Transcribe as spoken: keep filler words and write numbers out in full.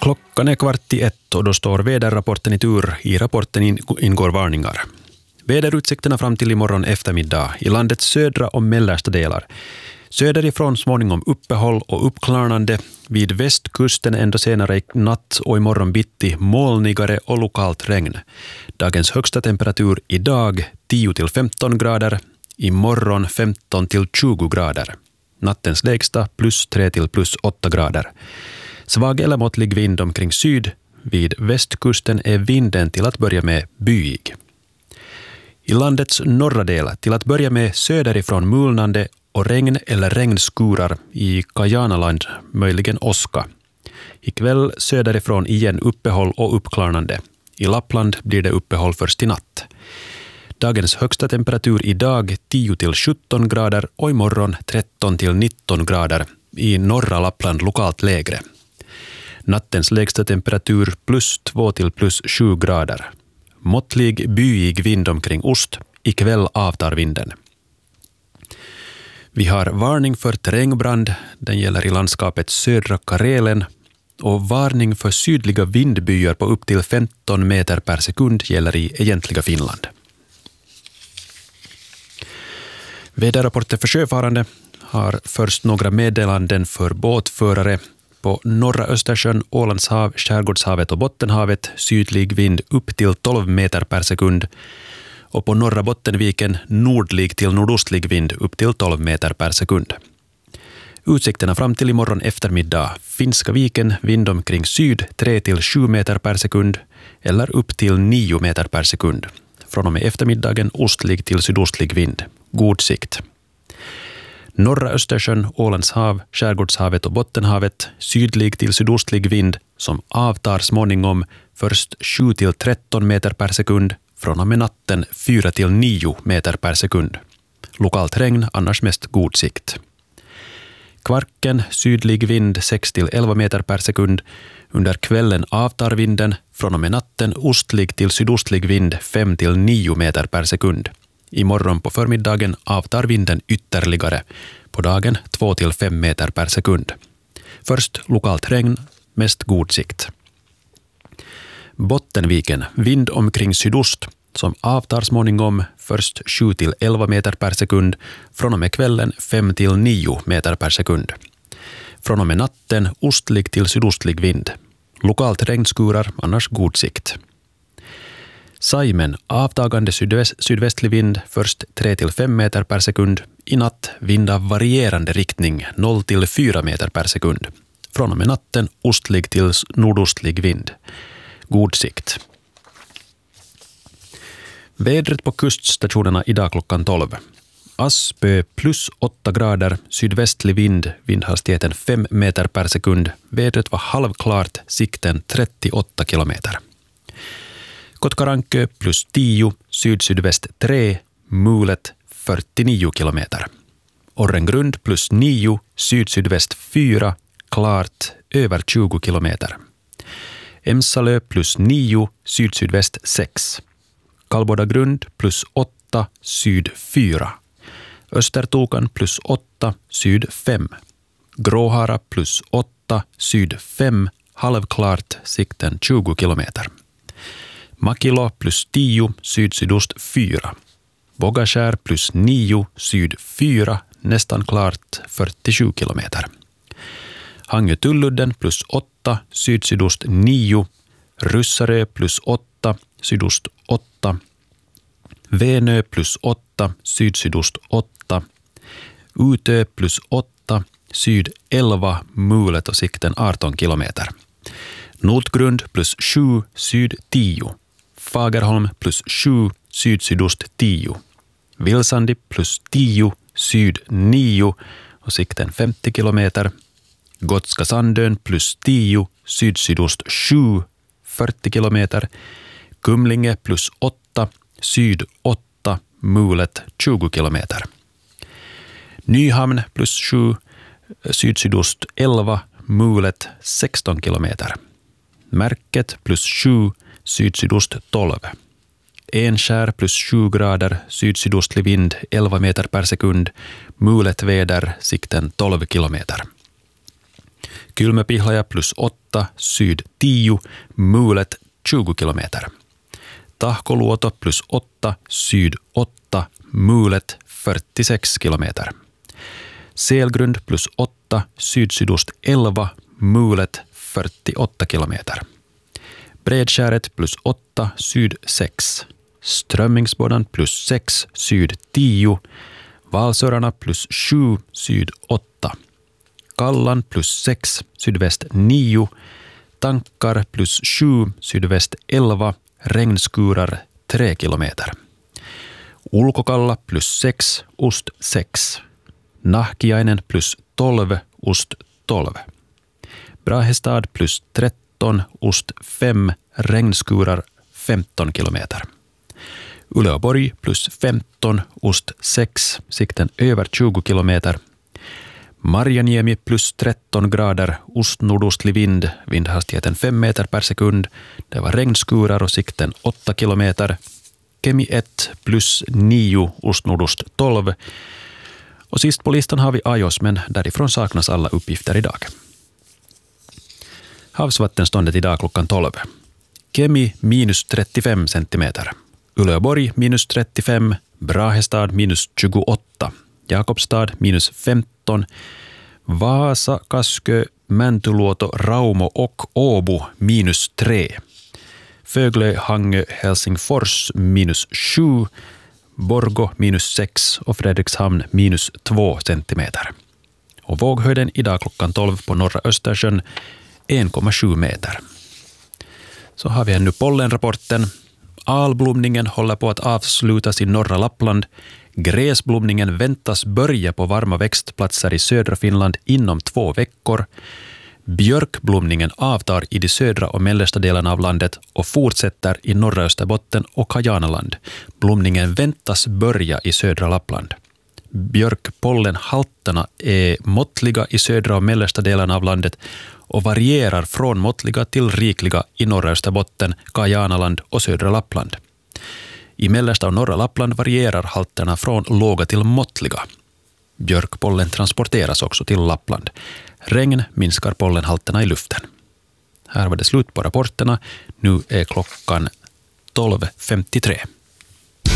Klockan är kvart i ett och då står väderrapporten i tur. I rapporten ingår varningar. Väderutsikterna fram till imorgon eftermiddag i landets södra och mellersta delar. Söderifrån småningom uppehåll och uppklarnande. Vid västkusten ändå senare i natt och imorgon bitti molnigare och lokalt regn. Dagens högsta temperatur idag tio till femton grader. Imorgon femton till tjugo grader. Nattens lägsta plus tre till plus åtta grader. Svag eller måttlig vind omkring syd. Vid västkusten är vinden till att börja med byig. I landets norra del till att börja med söderifrån mulnande och regn eller regnskurar i Kajanaland, möjligen åska. Ikväll söderifrån igen uppehåll och uppklarnande. I Lappland blir det uppehåll först i natt. Dagens högsta temperatur idag tio till sjutton grader och imorgon tretton till nitton grader. I norra Lappland lokalt lägre. Nattens lägsta temperatur plus två till plus sju grader. Måttlig byig vind omkring ost. Ikväll avtar vinden. Vi har varning för terrängbrand. Den gäller i landskapet södra Karelen. Och varning för sydliga vindbyar på upp till femton meter per sekund gäller i egentliga Finland. Väderrapporten för sjöfarande har först några meddelanden för båtförare. På norra Östersjön, Ålandshav, Skärgårdshavet och Bottenhavet sydlig vind upp till tolv meter per sekund. Och på norra Bottenviken nordlig till nordostlig vind upp till tolv meter per sekund. Utsikterna fram till imorgon eftermiddag. Finska viken vind omkring syd tre till sju meter per sekund eller upp till nio meter per sekund. Från och med eftermiddagen ostlig till sydostlig vind. God sikt. Norra Östersjön, Ålandshav, Skärgårdshavet och Bottenhavet sydlig till sydostlig vind som avtar småningom först sju till tretton meter per sekund, från och med natten fyra till nio meter per sekund. Lokalt regn, annars mest god sikt. Kvarken sydlig vind sex till elva meter per sekund. Under kvällen avtar vinden, från och med natten ostlig till sydostlig vind fem till nio meter per sekund. Imorgon på förmiddagen avtar vinden ytterligare. På dagen två till fem meter per sekund. Först lokalt regn, mest god sikt. Bottenviken, vind omkring sydost som avtar småningom först sju till elva meter per sekund. Från och med kvällen fem till nio meter per sekund. Från och med natten ostlig till sydostlig vind. Lokalt regnskurar, annars god sikt. Saimen, avtagande sydväst, sydvästlig vind, först tre till fem meter per sekund. I natt vind av varierande riktning, noll till fyra meter per sekund. Från och med natten ostlig till nordostlig vind. God sikt. Vädret på kuststationerna idag klockan tolv. Aspö plus åtta grader, sydvästlig vind, vindhastigheten fem meter per sekund. Vädret var halvklart, sikten trettioåtta kilometer. Kotkarankö plus tio, syd-sydväst tre, mulet fyrtionio kilometer. Orrengrund plus nio, syd-sydväst fyra, klart över tjugo kilometer. Emsalö plus nio, syd-sydväst sex. Kalbodagrund plus åtta, syd fyra. Östertokan plus åtta, syd fem. Gråhara plus åtta, syd fem, halvklart, sikten tjugo kilometer. Makilo plus tio, syd-sydost fyra. Bogaskär plus nio, syd fyra, nästan klart fyrtiosju kilometer. Hangö-Tulludden plus åtta, syd-sydost nio. Ryssarö plus åtta, sydost åtta. Venö plus åtta, syd-sydost åtta. Utö plus åtta, syd elva, mulet och sikten arton kilometer. Notgrund plus sju, syd tio. Fagerholm plus sju, syd-sydost tio. Vilsandi plus tio, syd nio och sikten femtio kilometer. Gotska Sandön plus tio, syd-sydost sju, fyrtio kilometer. Kumlinge plus åtta, syd åtta, mulet tjugo kilometer. Nyhamn plus sju, syd-sydost elva, mulet sexton kilometer. Märket plus sju, syd-sydost tolv. Enskär plus sju grader, syd-sydostlig vind elva meter per sekund, mulet väder, sikten tolv kilometer. Kylmäpihlaja plus åtta, syd tio, mulet tjugo kilometer. Tahkoluoto plus åtta, syd åtta, mulet fyrtiosex kilometer. Selgrund plus åtta, syd-sydost elva, mulet fyrtioåtta kilometer. Bredskäret plus åtta, syd sex. Strömmingsbodan plus sex, syd tio. Valsörarna plus sju, syd åtta. Kallan plus sex, sydväst nio. Tankar plus sju, sydväst elva. Regnskurar tre kilometer. Ulkokalla plus sex, ost sex. Nahkiainen plus tolv, ost tolv. Brahestad plus tretton, ost fem, regnskurar femton kilometer. Uleåborg plus femton, ost sex, sikten över tjugo kilometer. Marjaniemi plus tretton grader, ost-nordostlig vind, vindhastigheten fem meter per sekund. Det var regnskurar och sikten åtta kilometer. Kemi ett plus nio, ost-nordost tolv. Och sist på listan har vi Ajos, men därifrån saknas alla uppgifter idag. Havsvattenståndet idag klockan tolv. Kemi minus trettiofem centimeter. Uleåborg minus trettiofem. Brahestad minus tjugoåtta. Jakobstad minus femton. Vaasa, Kaskö, Mäntyluoto, Raumo och Åbo minus tre. Föglö, Hangö, Helsingfors minus sju. Borgå minus sex och Fredrikshamn minus två centimeter. Och våghöjden idag klockan tolv på norra Östersjön en komma sju meter. Så har vi ännu pollenrapporten. Alblomningen håller på att avslutas i norra Lappland. Gräsblomningen väntas börja på varma växtplatser i södra Finland inom två veckor. Björkblomningen avtar i de södra och mellersta delarna av landet och fortsätter i norra Österbotten och Kajanaland. Blomningen väntas börja i södra Lappland. Björkpollenhalterna är måttliga i södra och mellersta delarna av landet och varierar från måttliga till rikliga i norra Österbotten, Kajanaland och södra Lappland. I mellersta och norra Lappland varierar halterna från låga till måttliga. Björkpollen transporteras också till Lappland. Regn minskar pollenhalterna i luften. Här var det slut på rapporterna. Nu är klockan tolv femtiotre.